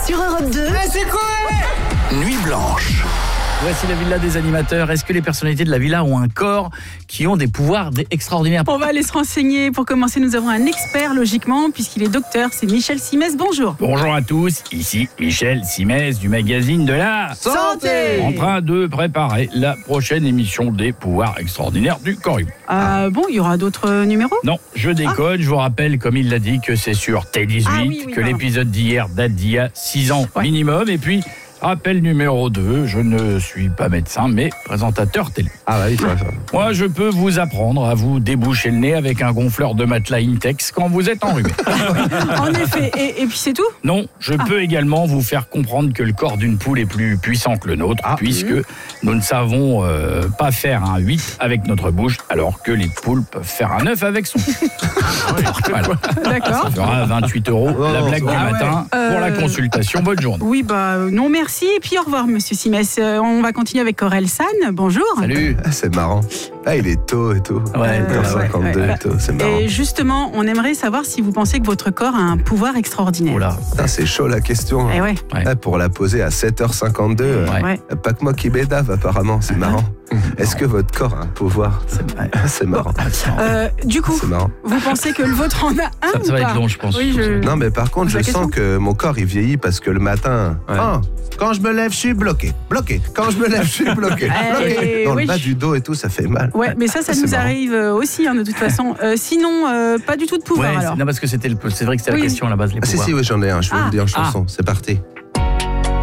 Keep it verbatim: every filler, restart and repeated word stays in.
sur Europe deux. Mais c'est quoi? Nuit blanche. Voici la villa des animateurs. Est-ce que les personnalités de la villa ont un corps qui ont des pouvoirs extraordinaires? On va aller se renseigner. Pour commencer, nous avons un expert, logiquement, puisqu'il est docteur. C'est Michel Simès. Bonjour. Bonjour à tous, ici Michel Simès du magazine de la Santé. En train de préparer la prochaine émission des pouvoirs extraordinaires du corps humain. Euh, bon, il y aura d'autres numéros? Non, je déconne, je vous rappelle, comme il l'a dit, que c'est sur T dix-huit, Ah oui, oui, que pardon. l'épisode d'hier date d'il y a six ans Ouais. minimum, et puis... Rappel numéro deux, je ne suis pas médecin, mais présentateur télé. Ah bah oui, ça, ça. Moi, je peux vous apprendre à vous déboucher le nez avec un gonfleur de matelas Intex quand vous êtes enrhumé. En effet. Et, et puis c'est tout? Non, je Ah. peux également vous faire comprendre que le corps d'une poule est plus puissant que le nôtre, Ah. puisque nous ne savons euh, pas faire un huit avec notre bouche, alors que les poules peuvent faire un neuf avec son. Voilà. D'accord. Ça fera vingt-huit euros Oh, la blague du ah ouais. matin Euh, pour la consultation. Bonne journée. Oui, bah non, merci. Et puis au revoir, monsieur Simès. Euh, on va continuer avec Aurel San. Bonjour. Salut. Ah, c'est marrant. Ah, il est tôt et tout. Ouais, Euh, huit heures cinquante-deux ouais, ouais. et tout, c'est marrant. Et justement, on aimerait savoir si vous pensez que votre corps a un pouvoir extraordinaire. Oula. Putain, c'est chaud la question. Eh ouais. Ouais. Ah, pour la poser à sept heures cinquante-deux, Ouais. Ouais. euh, pas que moi qui bédave apparemment, c'est marrant. Est-ce que votre corps a un pouvoir? Ouais. Ah, c'est marrant. Euh, du coup, C'est marrant. vous pensez que le vôtre en a un Ça, ou ça va pas? être long, je pense. Oui, je... Non, mais par contre, Pose je la sens question. que mon corps il vieillit parce que le matin, Ouais. ah, quand je me lève, je suis bloqué. Bloqué. Quand je me lève, je suis bloqué. bloqué. Eh, Dans oui. le bas du dos et tout, ça fait mal. Ouais, mais ça, ça C'est nous marrant. arrive euh, aussi, hein, de toute façon. Euh, sinon, euh, pas du tout de pouvoir, Ouais, c'est- alors. non, parce que c'était le, c'est vrai que c'était Oui. la question à la base, les Ah, si, pouvoirs. si, oui, j'en ai un. Je vais Ah. vous dire une chanson. C'est parti.